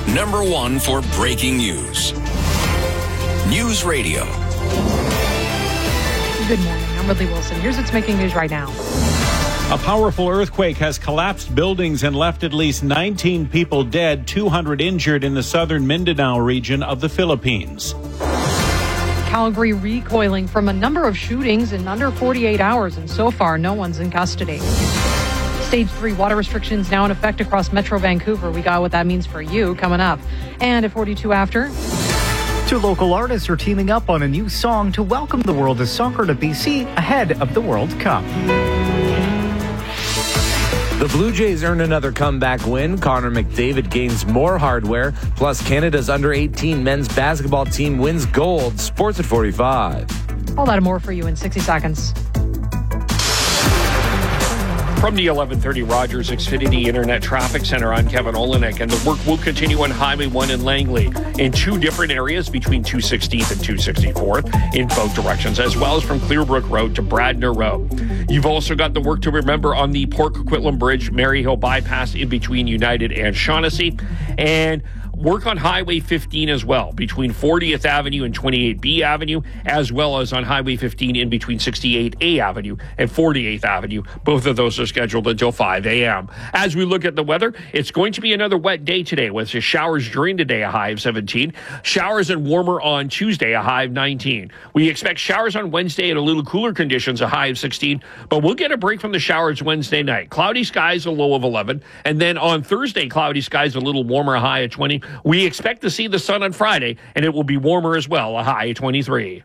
#1 for breaking news. News Radio. Good morning. I'm Ridley Wilson. Here's what's making news right now. A powerful earthquake has collapsed buildings and left at least 19 people dead, 200 injured in the southern Mindanao region of the Philippines. Calgary recoiling from a number of shootings in under 48 hours, and so far, no one's in custody. Stage 3 water restrictions now in effect across Metro Vancouver. We got what that means for you coming up. And at 42 after... Two local artists are teaming up on a new song to welcome the world of soccer to BC ahead of the World Cup. The Blue Jays earn another comeback win. Connor McDavid gains more hardware. Plus, Canada's under-18 men's basketball team wins gold. Sports at 45. All that and more for you in 60 seconds. From the 1130 Rogers Xfinity Internet Traffic Center, I'm Kevin Olenek, and the work will continue on Highway 1 in Langley in two different areas between 216th and 264th in both directions, as well as from Clearbrook Road to Bradner Road. You've also got the work to remember on the Port Coquitlam Bridge, Maryhill Bypass in between United and Shaughnessy, and work on Highway 15 as well, between 40th Avenue and 28B Avenue, as well as on Highway 15 in between 68A Avenue and 48th Avenue. Both of those are scheduled until 5 a.m. As we look at the weather, it's going to be another wet day today with showers during the day, a high of 17. Showers and warmer on Tuesday, a high of 19. We expect showers on Wednesday and a little cooler conditions, a high of 16, but we'll get a break from the showers Wednesday night. Cloudy skies, a low of 11. And then on Thursday, cloudy skies, a little warmer, a high of 20. We expect to see the sun on Friday, and it will be warmer as well, a high of 23.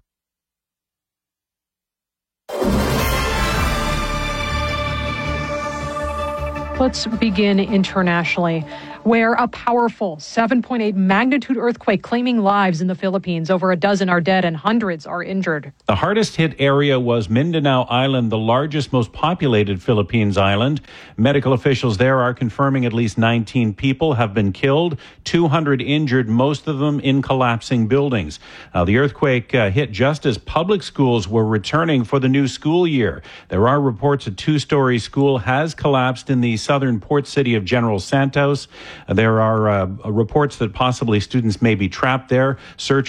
Let's begin internationally, where a powerful 7.8 magnitude earthquake claiming lives in the Philippines. Over a dozen are dead and hundreds are injured. The hardest hit area was Mindanao Island, the largest, most populated Philippines island. Medical officials there are confirming at least 19 people have been killed, 200 injured, most of them in collapsing buildings. The earthquake hit just as public schools were returning for the new school year. There are reports a two-story school has collapsed in the southern port city of General Santos. There are reports that possibly students may be trapped there. Search